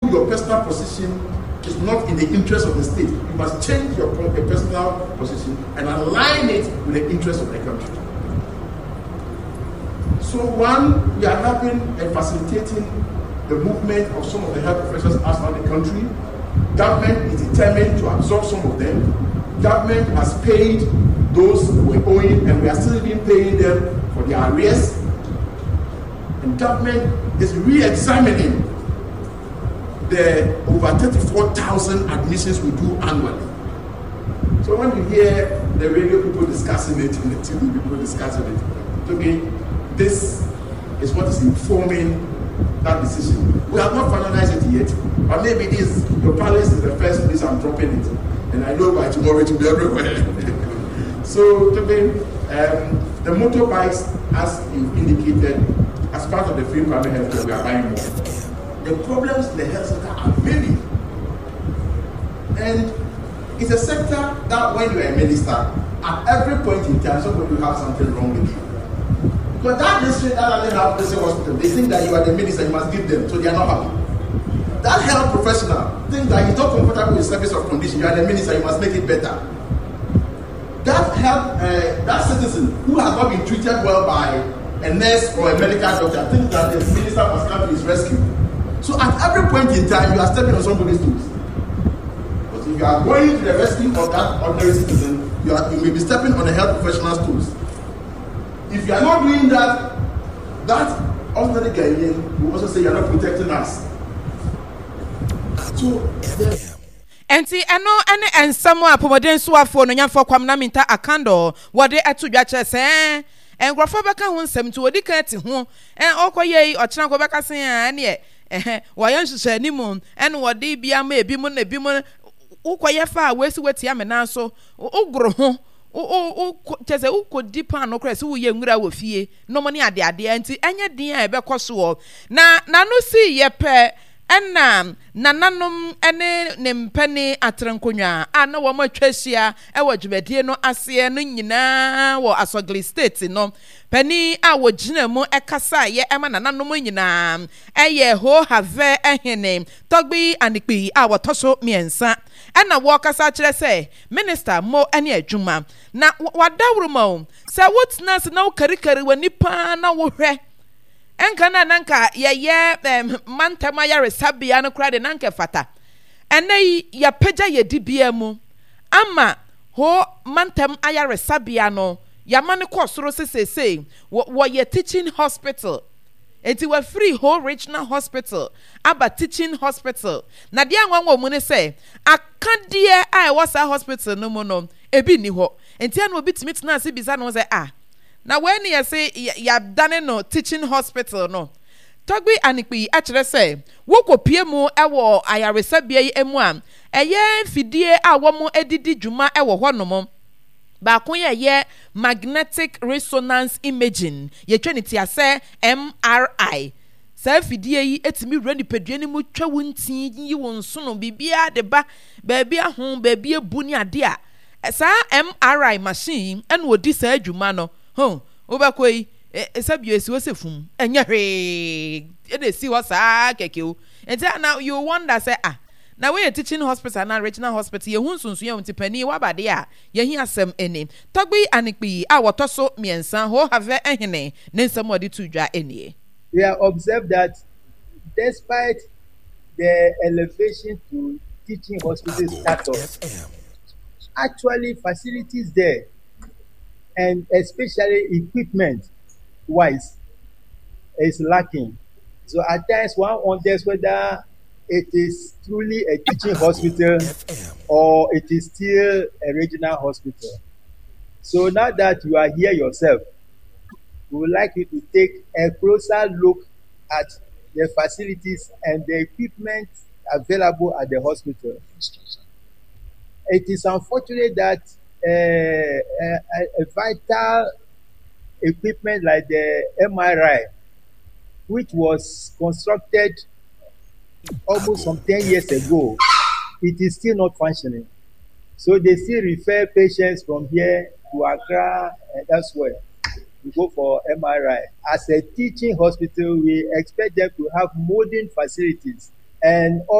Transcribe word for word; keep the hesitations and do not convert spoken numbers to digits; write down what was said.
your personal position is not in the interest of the state, you must change your, your personal position and align it with the interest of the country. So one, we are helping and facilitating the movement of some of the health professionals outside the country. Government is determined to absorb some of them. Government has paid those who were owing, and we are still even paying them for their arrears. And government is re-examining the over thirty-four thousand admissions we do annually. So when you hear the radio people discussing it and the T V people discussing it, to me, this is what is informing that decision. We have not finalized it yet, but maybe this, your palace is the first place I'm dropping it. And I know by tomorrow it will be everywhere. So to me, um, the motorbikes, as you indicated, as part of the free primary health care, we are buying more. The problems in the health sector are many. And it's a sector that when you are a minister, at every point in time, somebody will have something wrong with you. Because that district that doesn't have this hospital, they think that you are the minister, you must give them, so they are not happy. That health professional thinks that he's not comfortable with service of condition, you are the minister, you must make it better. That health, uh, that citizen who has not been treated well by a nurse or a medical doctor thinks that the minister must come to his rescue. So at every point in time, you are stepping on somebody's toes. But if you are going to the rescue of that ordinary citizen, you, are, you may be stepping on a health professional's toes. If you are not doing that, that ordinary Ghanaian will also say you are not protecting us. So, yes. Enti eno ene ensamo apomoden so afo no nyamfo kwamna minta akando wode atudwa kyese engrofo beka ho nsem ti wodi kan ti ho en okoye ochena ko beka sen a ne eh wayan hyehyɛ animu en wode bia ma ebi mu na ebi mu ukoye fa wesi weti amena so ugro ho o o kyese ukodi pa no kra se wo ye nwura wo fie no mo ne ade ade enti enye din a ebekɔ na na no si ye pe enna nananom ene ne mpani atrenkonwa ana wo matwahia e wo dwumadie no ase no nyina wo Asogli state no pani a wo gina mu ekasa ye ema nananom nyina eye ho have ehene togbi anikpi a wo toso miensa ena wo kasa kire se minister mo ene adwuma na wadawro ma se wotna se na wo karikari wani pa na wo hwe enka na nanka ye ye mantama ya resabia no kra de nanka fata ene ya peja ye dibia mu ama ho mantam aya resabia no ya mane ko soro sesese wo ye teaching hospital enti we free whole regional hospital aba teaching hospital na dia nwanwa mu ne se akadie ai wasa hospital no mu no ebi ni ho enti ana obi timit na se bisa no se ah na when you say ya done no teaching hospital no togbi anikpi a kire say wo kopie mu ewo ayaresabia yi emu am eye fidie a wo mu edidi dwuma ewo honom ba kon ye ye magnetic resonance imaging ye twenty ase M R I sa fidie yi etimi wura nipadua ni mu twa wontin yi won so no bibia de ba ba bia ho ba bia bu ni ade a sa M R I machine en wodi sa adwuma no ho obakoi esabio esi wosefum enya hwe e dey see what sa keke enti now you wonder say ah na we teaching hospital na regional hospital ye hu sunsun ye ntipani wabade a ye hi asem eni togbi anikpi a wotoso miensa ho have ehene ne nsam odi tudwa eni. We have observed that despite the elevation to teaching hospital status, actually facilities there and especially equipment wise is lacking. So at times one wonders whether it is truly a teaching hospital or it is still a regional hospital. So now that you are here yourself, we would like you to take a closer look at the facilities and the equipment available at the hospital. It is unfortunate that uh, a, a vital equipment like the M R I, which was constructed almost some ten years ago, it is still not functioning. So they still refer patients from here to Accra and elsewhere to go for M R I. As a teaching hospital, we expect them to have modern facilities and